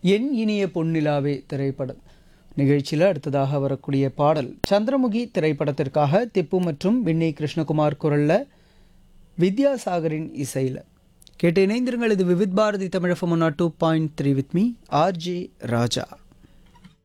என் இனிய பொன்னிலாவே திரைப்படம் நிகழ்ச்சியில் அடுத்ததாக வரக்கூடிய பாடல் சந்திரமுகி திரைப்படத்திற்காக திப்பு மற்றும் விண்ணை கிருஷ்ணகுமார் குரலில் வித்யாசாகரின் இசையில் கேட்டு இணைந்திருங்கள். இது Vividh Bharathi Tamil FM 102.3 with me RJ Raja.